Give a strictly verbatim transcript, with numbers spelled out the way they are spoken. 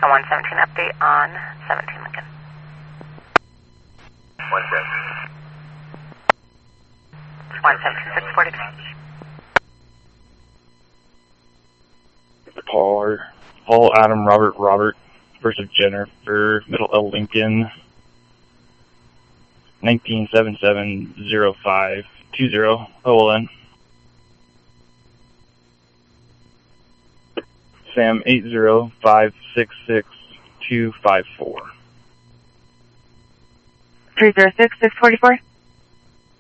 A one seventeen update on seventeen Lincoln. one seventeen. one seventeen six forty-three. Paul, Paul, Adam, Robert, Robert, versus Jennifer, Middle L Lincoln, nineteen seven seven zero five two zero O L N. Sam eight zero five six six two five four. three zero six six forty-four.